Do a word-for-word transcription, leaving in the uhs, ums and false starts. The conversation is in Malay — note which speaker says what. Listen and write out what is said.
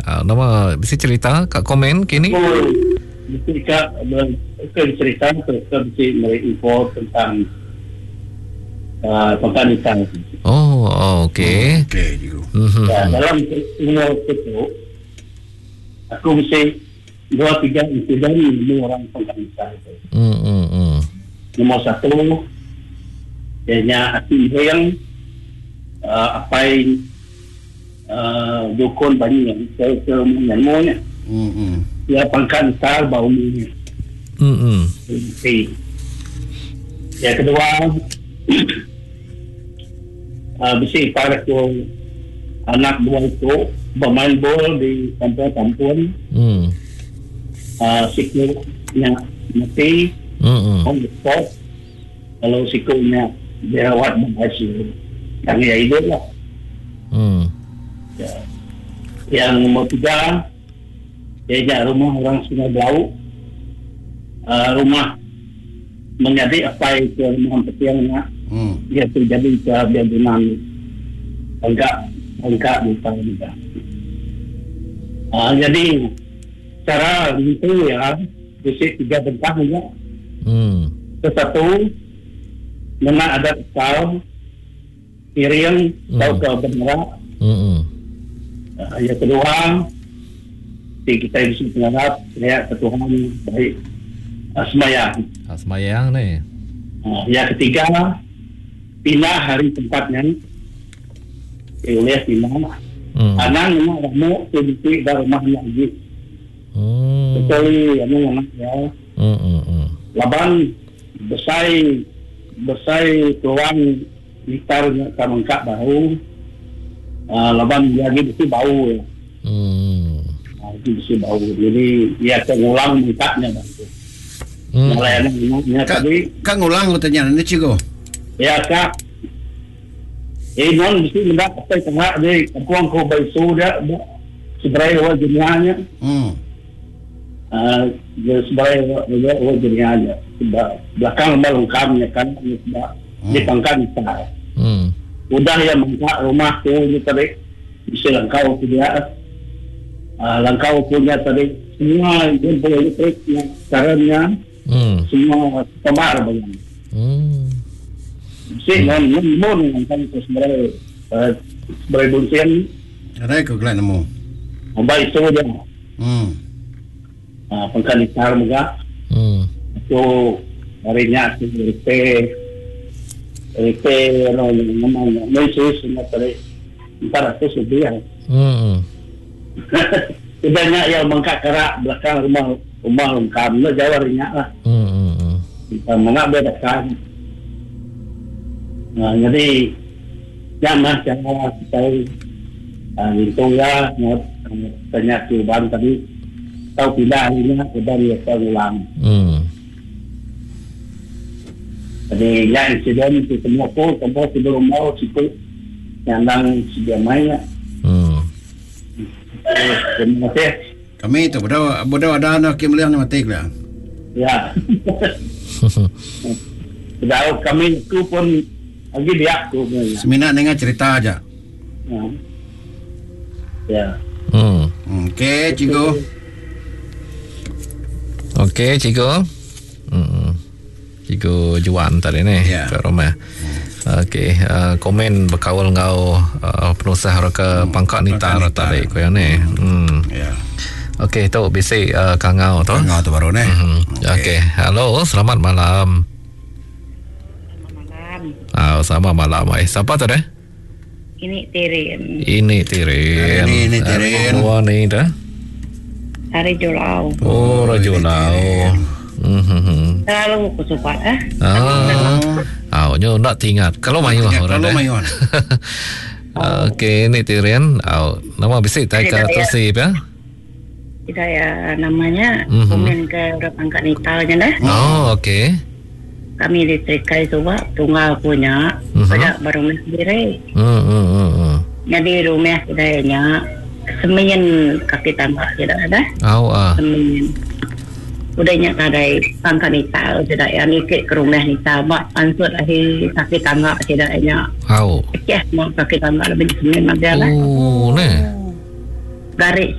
Speaker 1: Uh, nama bisa cerita kat komen kini?
Speaker 2: Oh, bisa ke cerita ke bisa info tentang uh, pangkat nikah.
Speaker 1: Oh, oh okey.
Speaker 3: Okey cikgu.
Speaker 1: Mm-hmm.
Speaker 2: Ya, dalam umur itu aku mesti dua tiga insiden dua orang pangkat nikah itu.
Speaker 1: Mm-hmm.
Speaker 2: Nomor satu, ianya hati yang uh, apa yang uh, dukun banyak yang saya kemudiannya.
Speaker 3: Hmm.
Speaker 2: Ya pangkat nikah bau ni.
Speaker 1: Mm-hmm.
Speaker 2: Okay. Yang kedua, uh, besi para tu anak dua itu bermain bola di kampung-kampung.
Speaker 1: Mm.
Speaker 2: Uh, sikulnya mati.
Speaker 1: Mm-hmm.
Speaker 2: On the spot. Kalau sikulnya dirawat berhasil, yang ya hidup lah.
Speaker 1: Mm.
Speaker 2: Ya. Yang nomor tiga, dia rumah orang Sungai Belau. Uh, rumah menjadi apa itu rumah petiangnya.
Speaker 3: Hmm.
Speaker 2: Dia terjadi ke biadunan enggak enggak bukan juga. Uh, jadi cara itu ya bisa tiga bentuk ya.
Speaker 1: Mm.
Speaker 2: Satu, memang ada kekal piring atau
Speaker 1: Hmm.
Speaker 2: ke bendera.
Speaker 1: Mm-hmm.
Speaker 2: Uh, yang kedua, si kita bisa mengharap ya ketuhanan baik uh, semayang.
Speaker 1: Ah, semayang ni.
Speaker 2: Uh, yang ketiga, pindah hari tempatnya. Oleh pindah.
Speaker 1: Mm.
Speaker 2: Anak memang kamu sedikit dari rumahnya lagi.
Speaker 1: Mm.
Speaker 2: Betul yang anak ya.
Speaker 1: Mm-hmm.
Speaker 2: Laban besar besar tuan gitarnya kamangkak bau. Uh, laban lagi mesti bau ya.
Speaker 1: Mm.
Speaker 2: Uh, itu mesti bau. Jadi dia akan ulang mangkaknya bang.
Speaker 1: Mm.
Speaker 2: Malayanya
Speaker 3: Kak,
Speaker 2: tadi
Speaker 3: kak ngulang katanya ni cikgu.
Speaker 2: ya kak. Eh non mesti mendak apa tengah dia kampung ko baisu dia sebenarnya awal dunianya.
Speaker 3: Hmm.
Speaker 2: Uh, dia sebenarnya awal dunianya. Belakang melengkapnya kan sudah di pangkat nikah.
Speaker 1: Mm.
Speaker 2: Udah ya mangkak rumah tu ni tadi bisa langkau tu dia. Uh, langkau punya tadi semua dia boleh elektrik yang caranya
Speaker 1: Mm.
Speaker 2: semua pemar bagian.
Speaker 1: Mm.
Speaker 2: Si non non non yang kan itu sebenarnya uh, sebenarnya bunsian
Speaker 3: Ada ke kelas nemu.
Speaker 2: baik itu dia.
Speaker 3: Hmm.
Speaker 2: Uh, pangkat nikah juga
Speaker 1: Mm.
Speaker 2: itu harinya tu R P R P no namanya mesus semua tadi empat ratus rupiah.
Speaker 1: Mm.
Speaker 2: Banyak yang mangkak kerak belakang rumah rumah lengkap lah jauh rinyak lah.
Speaker 1: Mm.
Speaker 2: Kita mengak bedakan. Nah, jadi jangan jangan kita uh, itu ya tanya cubaan tadi tahu pindah harinya sudah dia ulang.
Speaker 1: Mm.
Speaker 2: Jadi ya insiden itu semua tu semua sebelum mau situ yang nang sedia mainnya.
Speaker 1: Mm.
Speaker 2: Terima kasih.
Speaker 3: Kami tu bodoh bodoh ada anak yang melihat mati lah.
Speaker 2: Ya. Sudah kami itu pun lagi dia tu.
Speaker 3: Seminat dengar cerita aja.
Speaker 2: Ya. Ya.
Speaker 1: Mm.
Speaker 3: Okey cikgu.
Speaker 1: Okey, cikgu. Mm. Cikgu Juan tadi ni
Speaker 3: Ya.
Speaker 1: kat rumah. Okey, uh, komen berkawal ngau uh, penulisah raka hmm. pangkat nita tadi ko yang ni. Hmm.
Speaker 3: Ya.
Speaker 1: Okey, tu bisik uh, kangau tu.
Speaker 3: Kangau tu baru ni.
Speaker 1: Mm-hmm. Okey. Okay. Halo, selamat malam.
Speaker 4: Malam.
Speaker 1: Ah, selamat malam. Eh, siapa tu deh?
Speaker 4: Ini Tirin.
Speaker 1: Ini Tirin.
Speaker 3: Ini, ini Tirin.
Speaker 1: Oh, ni dah.
Speaker 4: Dari Jolau.
Speaker 1: Oh, Rajulau. Hmm.
Speaker 4: Selalu aku suka eh.
Speaker 1: Ah, oh, nyo nak tinggal. Kalau mayu
Speaker 3: Ya,
Speaker 1: orang
Speaker 3: kalau
Speaker 1: dah.
Speaker 3: mayu.
Speaker 1: Okey, ini Tirin. Oh, nama bisik tak ke tersip ya?
Speaker 4: Tidak ya namanya
Speaker 1: Mhm.
Speaker 4: komen ke udah pangkat nitalnya dah.
Speaker 1: Oh, okey.
Speaker 4: Kami diterikai coba tunggal punya.
Speaker 1: Mhm.
Speaker 4: Pada baru sendiri.
Speaker 1: Hmm, hmm, hmm, hmm.
Speaker 4: Jadi rumah sedayanya semenyen kaki tangga tidak ada.
Speaker 1: Oh, ah.
Speaker 4: Semenyen. Udahnya tadai pangkat nital tidak ya nikik ke rumah nital mak ansut ahi kaki tangga tidaknya.
Speaker 1: Oh.
Speaker 4: Yes, mau kaki tangga lebih semenyen ada lah.
Speaker 1: Oh, ni.
Speaker 4: Dari